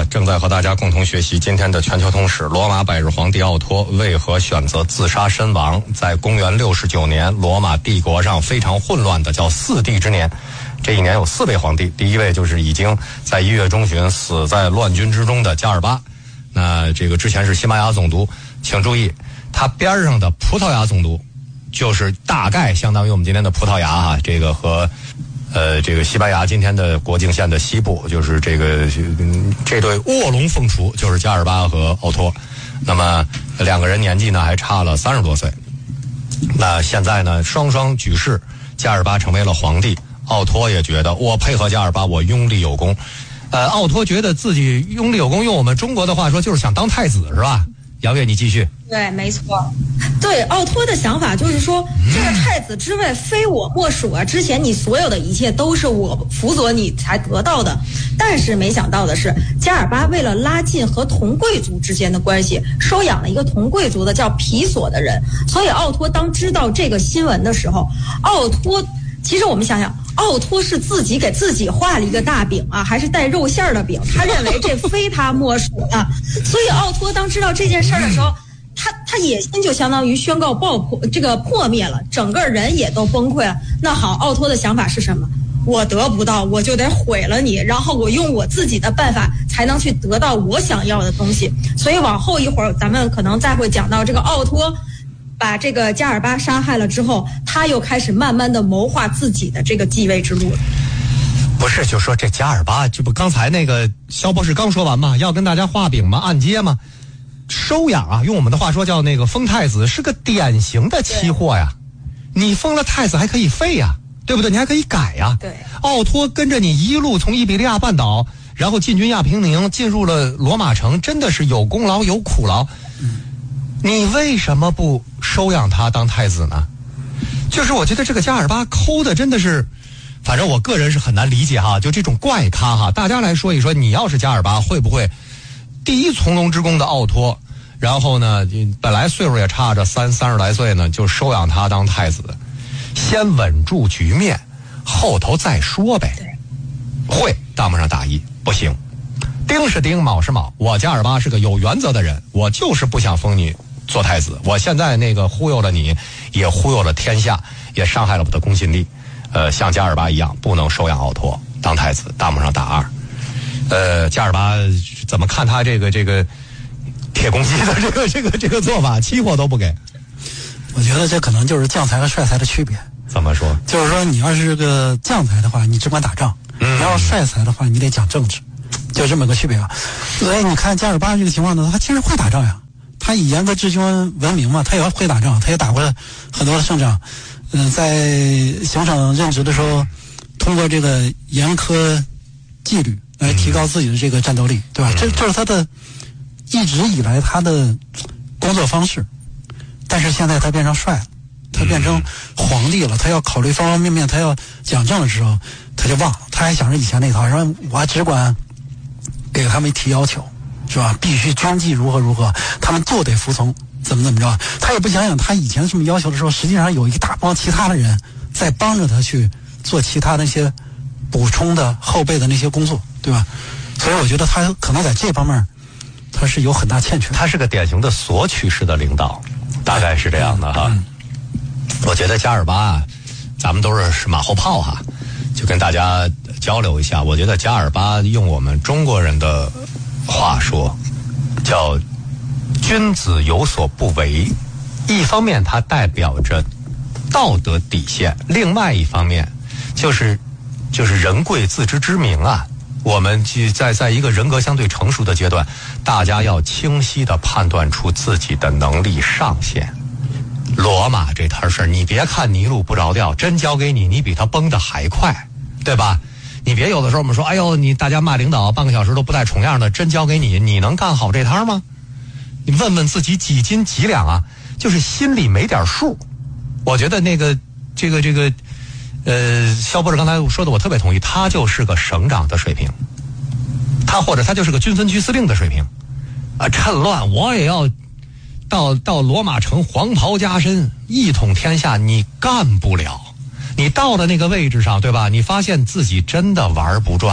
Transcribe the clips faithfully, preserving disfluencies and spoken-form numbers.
正在和大家共同学习今天的全球通史。罗马百日皇帝奥托为何选择自杀身亡？在公元六十九年，罗马帝国上非常混乱的叫四帝之年。这一年有四位皇帝，第一位就是已经在一月中旬死在乱军之中的加尔巴。那这个之前是西班牙总督，请注意，他边上的葡萄牙总督，就是大概相当于我们今天的葡萄牙啊，这个和。呃，这个西班牙今天的国境线的西部，就是这个这对卧龙凤雏，就是加尔巴和奥托。那么两个人年纪呢还差了三十多岁。那现在呢，双双举世，加尔巴成为了皇帝，奥托也觉得我配合加尔巴，我拥立有功。呃，奥托觉得自己拥立有功，用我们中国的话说，就是想当太子，是吧？杨月，你继续。 对，没错。对，奥托的想法就是说，这个太子之位非我莫属啊！之前你所有的一切都是我辅佐你才得到的。但是没想到的是，加尔巴为了拉近和同贵族之间的关系，收养了一个同贵族的叫皮索的人。所以奥托当知道这个新闻的时候，奥托其实我们想想，奥托是自己给自己画了一个大饼啊，还是带肉馅的饼？他认为这非他莫属啊。所以奥托当知道这件事儿的时候，他他野心就相当于宣告爆破，这个破灭了，整个人也都崩溃了。那好，奥托的想法是什么？我得不到，我就得毁了你，然后我用我自己的办法才能去得到我想要的东西。所以往后一会儿，咱们可能再会讲到这个奥托把这个加尔巴杀害了之后，他又开始慢慢的谋划自己的这个继位之路了。 不是，就说这加尔巴，这不刚才那个肖博士刚说完吗？要跟大家画饼吗？按揭吗？收养啊，用我们的话说叫那个封太子，是个典型的期货呀。你封了太子还可以废呀，对不对？你还可以改呀。 对。 奥托跟着你一路从伊比利亚半岛，然后进军亚平宁，进入了罗马城，真的是有功劳有苦劳。嗯。你为什么不收养他当太子呢？就是我觉得这个加尔巴抠的真的是，反正我个人是很难理解哈，就这种怪咖哈。大家来说一说，你要是加尔巴，会不会第一从龙之功的奥托，然后呢，本来岁数也差着三三十来岁呢，就收养他当太子，先稳住局面，后头再说呗。会当不上大意，不行。丁是丁，卯是卯。我加尔巴是个有原则的人，我就是不想封你做太子。我现在那个忽悠了你，也忽悠了天下，也伤害了我的公信力。呃，像加尔巴一样，不能收养奥托当太子，当不上大二。呃，加尔巴怎么看他这个这个铁公鸡的这个这个这个做法，期货都不给？ 我觉得这可能就是将才和帅才的区别。 怎么说？ 就是说，你要是个将才的话，你只管打仗；嗯、然后帅才的话，你得讲政治，就这么个区别啊。所以你看加尔巴这个情况呢，他其实会打仗呀，他以严格治军闻名嘛，他也会打仗，他也打过很多的胜仗。嗯、呃，在刑场任职的时候，通过这个严苛纪律来提高自己的这个战斗力，对吧？这这是他的一直以来他的工作方式。但是现在他变成帅了，他变成皇帝了，他要考虑方方面面，他要讲政的时候，他就忘了，他还想着以前那套，说我只管给他们提要求，是吧？必须军纪如何如何，他们就得服从，怎么怎么着。他也不想想，他以前这么要求的时候，实际上有一大帮其他的人在帮着他去做其他那些补充的后备的那些工作，对吧？所以我觉得他可能在这方面他是有很大欠缺。 他是个典型的索取式的领导，大概是这样的哈。嗯嗯、我觉得加尔巴啊，咱们都是马后炮哈，就跟大家交流一下。我觉得加尔巴用我们中国人的话说，叫君子有所不为。一方面它代表着道德底线，另外一方面就是就是人贵自知之明啊。我们在在一个人格相对成熟的阶段，大家要清晰地判断出自己的能力上限。罗马这摊事儿，你别看泥路不着调，真交给你，你比他崩得还快，对吧？你别有的时候我们说，哎呦，你大家骂领导半个小时都不带重样的，真交给你，你能干好这摊吗？你问问自己几斤几两啊？就是心里没点数。我觉得那个这个这个。呃，肖博士刚才说的我特别同意，他就是个省长的水平，他或者他就是个军分区司令的水平，啊，趁乱我也要到到罗马城黄袍加身，一统天下，你干不了。你到了那个位置上，对吧？你发现自己真的玩不转，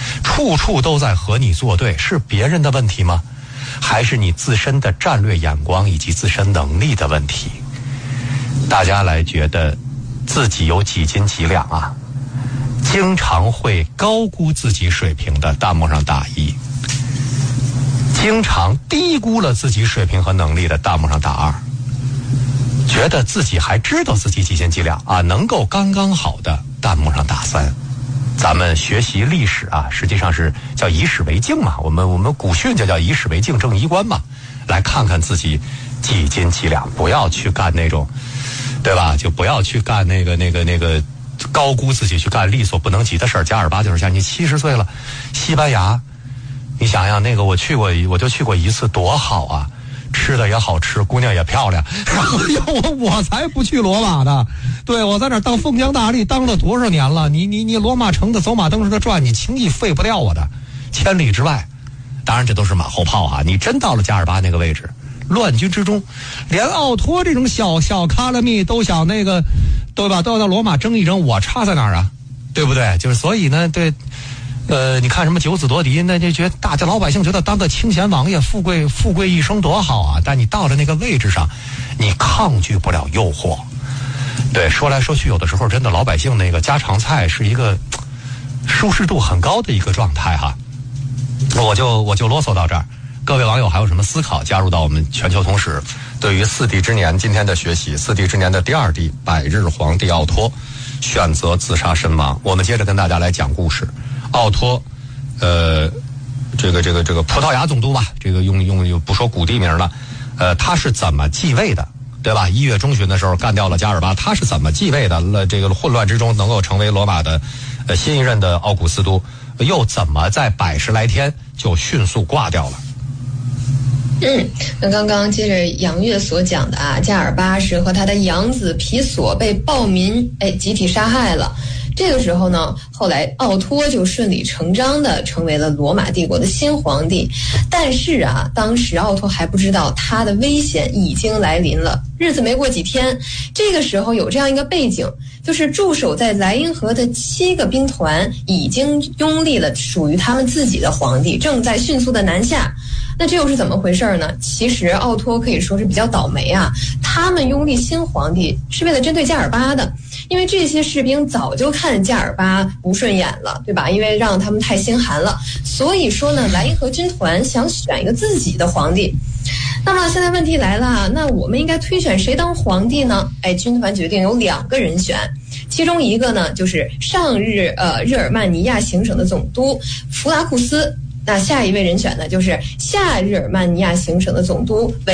处处都在和你作对，是别人的问题吗？还是你自身的战略眼光以及自身能力的问题？大家来觉得自己有几斤几两啊？经常会高估自己水平的，弹幕上打一；经常低估了自己水平和能力的，弹幕上打二；觉得自己还知道自己几斤几两啊，能够刚刚好的，弹幕上打三。咱们学习历史啊，实际上是叫以史为镜嘛，我们我们古训就叫以史为镜正衣冠嘛，来看看自己几斤几两，不要去干那种，对吧？就不要去干那个那个那个高估自己去干力所不能及的事儿。加尔巴就是像你七十岁了，西班牙，你想想那个我去过，我就去过一次，多好啊！吃的也好吃，姑娘也漂亮。然后我我才不去罗马的，对，我在那儿当封疆大吏当了多少年了？你你你罗马城的走马灯似的转，你轻易废不掉我的，千里之外。当然这都是马后炮哈。你真到了加尔巴那个位置，乱军之中，连奥托这种小小卡拉密都想那个，对吧？都要到罗马争一争，我差在哪儿啊？对不对？就是所以呢，对。呃，你看什么九子夺嫡，那就觉得大家老百姓觉得当个清闲王爷，富贵富贵一生多好啊！但你到了那个位置上，你抗拒不了诱惑。对，说来说去，有的时候真的老百姓那个家常菜是一个舒适度很高的一个状态哈。我就我就啰嗦到这儿，各位网友还有什么思考？加入到我们全球通史对于四帝之年今天的学习，四帝之年的第二帝百日皇帝奥托选择自杀身亡。我们接着跟大家来讲故事。奥托，呃，这个这个这个葡萄牙总督吧，这个用用不说古地名了，呃，他是怎么继位的，对吧？一月中旬的时候干掉了加尔巴，他是怎么继位的？了这个混乱之中能够成为罗马的呃新一任的奥古斯都，又怎么在百十来天就迅速挂掉了？ 嗯，那刚刚接着杨越所讲的啊，加尔巴是和他的养子皮索被暴民哎集体杀害了。这个时候呢，后来奥托就顺理成章的成为了罗马帝国的新皇帝。但是啊，当时奥托还不知道他的危险已经来临了。日子没过几天，这个时候有这样一个背景，就是驻守在莱茵河的七个兵团已经拥立了属于他们自己的皇帝，正在迅速的南下。那这又是怎么回事呢？其实奥托可以说是比较倒霉啊，他们拥立新皇帝是为了针对加尔巴的，因为这些士兵早就看加尔巴不顺眼了，对吧？因为让他们太心寒了，所以说呢，莱茵河军团想选一个自己的皇帝。那么现在问题来了，那我们应该推选谁当皇帝呢？哎，军团决定有两个人选，其中一个呢就是上日呃日耳曼尼亚行省的总督弗拉库斯，那下一位人选呢就是下日耳曼尼亚行省的总督